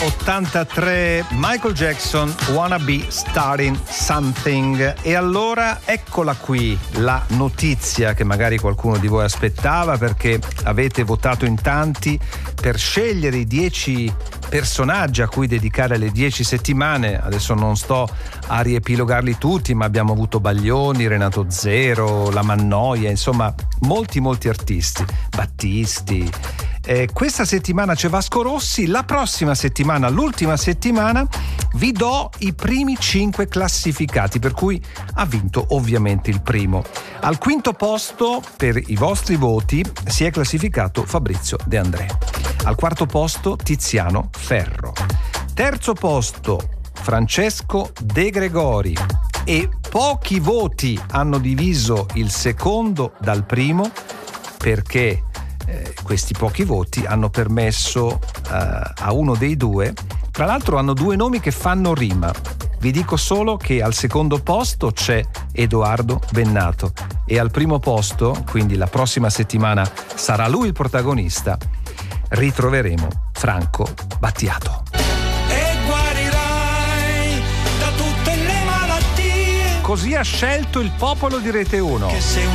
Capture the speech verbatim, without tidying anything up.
ottantatré, Michael Jackson, Wanna Be Starting Something. E allora eccola qui la notizia che magari qualcuno di voi aspettava, perché avete votato in tanti per scegliere i dieci personaggi a cui dedicare le dieci settimane. Adesso non sto a riepilogarli tutti, ma abbiamo avuto Baglioni, Renato Zero, La Mannoia, insomma molti molti artisti, Battisti. Eh, questa settimana c'è Vasco Rossi, la prossima settimana, l'ultima settimana, vi do i primi cinque classificati, per cui ha vinto ovviamente il primo. Al quinto posto per i vostri voti si è classificato Fabrizio De André. Al quarto posto Tiziano Ferro. Terzo posto Francesco De Gregori. E pochi voti hanno diviso il secondo dal primo, perché Eh, questi pochi voti hanno permesso uh, a uno dei due, tra l'altro hanno due nomi che fanno rima. Vi dico solo che al secondo posto c'è Edoardo Bennato e al primo posto, quindi la prossima settimana sarà lui il protagonista, ritroveremo Franco Battiato. E guarirai da tutte le malattie. Così ha scelto il popolo di Rete uno. Che sei